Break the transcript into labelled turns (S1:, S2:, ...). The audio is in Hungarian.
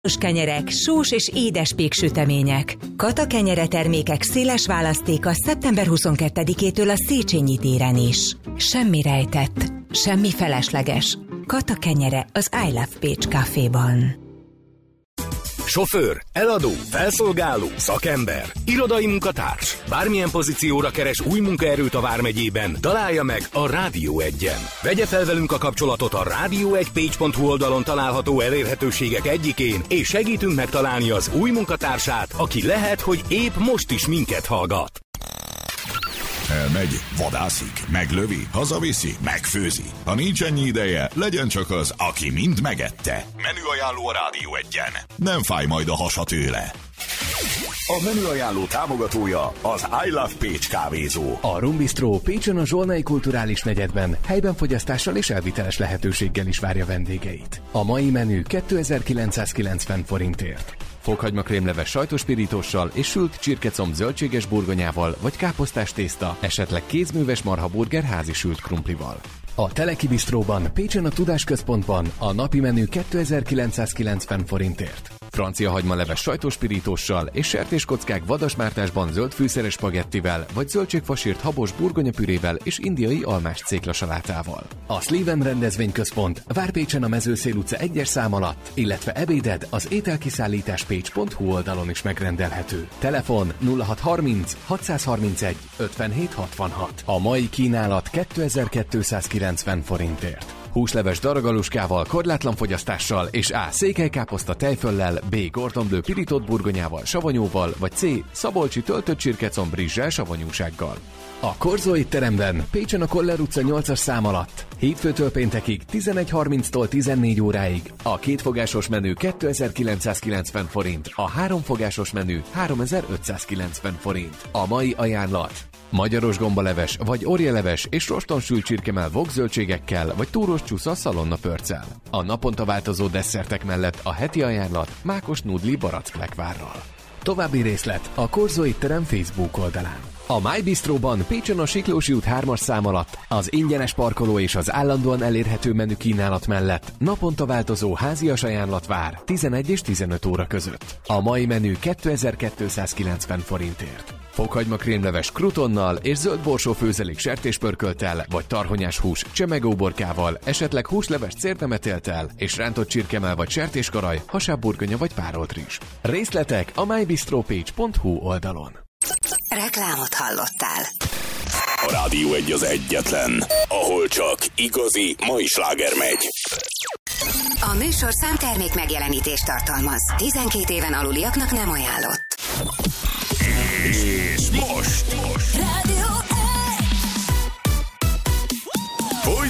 S1: kenyerek, sós és édes péksütemények. Kata kenyere termékek széles választéka szeptember 22-től a Széchenyi téren is. Semmi rejtett, semmi felesleges. Kata kenyere az I Love Pécs Caféban.
S2: Sofőr, eladó, felszolgáló, szakember, irodai munkatárs. Bármilyen pozícióra keres új munkaerőt a Vármegyében, találja meg a Rádió 1-en. Vegye fel velünk a kapcsolatot a radio1page.hu oldalon található elérhetőségek egyikén, és segítünk megtalálni az új munkatársát, aki lehet, hogy épp most is minket hallgat.
S3: Elmegy, vadászik, meglövi, hazaviszi, megfőzi. Ha nincs ennyi ideje, legyen csak az, aki mind megette. Menüajánló a Rádió 1-en. Nem fáj majd a hasa tőle. A menüajánló támogatója az I Love Pécs kávézó.
S4: A Rum Bistro Pécsen a Zsolnai Kulturális Negyedben helyben fogyasztással és elviteles lehetőséggel is várja vendégeit. A mai menü 2990 forintért. Fokhagyma krémleves sajtospirítóssal és sült csirkecomb zöldséges burgonyával vagy káposztás tészta, esetleg kézműves marhaburger házi sült krumplival. A Teleki Bistróban Pécsen a Tudásközpontban a napi menü 2990 forintért. Francia hagymaleves sajtospirítóssal és sertéskockák vadasmártásban zöld fűszeres spagettivel vagy zöldségfasírt habos burgonyapürével és indiai almás céklasalátával. A Sleven rendezvényközpont Várpécsen a Mezőszél utca 1-es szám alatt, illetve ebéded az ételkiszállításpécs.hu oldalon is megrendelhető. Telefon 0630 631 5766. A mai kínálat 2290 forintért. Húsleves daragaluskával, korlátlan fogyasztással és A. székelykáposzta tejföllel, B. gordonblő pirított burgonyával, savanyúval, vagy C. szabolcsi töltött csirkecomb rizssel, savanyúsággal. A Korzó étteremben Pécsen a Koller utca 8-as szám alatt hétfőtől péntekig 11:30-tól 14 óráig a kétfogásos menü 2990 forint, a háromfogásos menü 3590 forint. A mai ajánlat: magyaros gombaleves vagy orjeleves és rostonsült csirkemell vokzöldségekkel vagy túros csúsza szalonna pörccel. A naponta változó desszertek mellett a heti ajánlat mákos nudli baracklekvárral. További részlet a Korzó étterem Facebook oldalán. A My Bistróban Pécsen a Siklósi út 3-as szám alatt az ingyenes parkoló és az állandóan elérhető menü kínálat mellett naponta változó házias ajánlat vár 11 és 15 óra között. A mai menü 2290 forintért. Fokhagyma krémleves krutonnal és zöld borsó főzelék sertéspörkölttel vagy tarhonyás hús csemegóborkával, esetleg húsleves cérdemetéltel és rántott csirkemell vagy sertéskaraj, hasábburgonya vagy párolt rizs. Részletek a mybistropage.hu oldalon.
S5: Reklámot hallottál.
S3: A Rádió 1 az egyetlen, ahol csak igazi mai sláger megy.
S5: A műsor számtermék megjelenítést tartalmaz. 12 éven aluliaknak nem ajánlott.
S3: És most